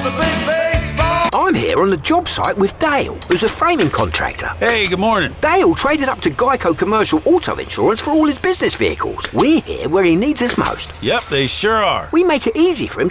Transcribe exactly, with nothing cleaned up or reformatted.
was a big baseball. I'm here on the job site with Dale, who's a framing contractor. Hey, good morning. Dale traded up to Geico Commercial Auto Insurance for all his business vehicles. We're here where he needs us most. Yep, they sure are. We make it easy for him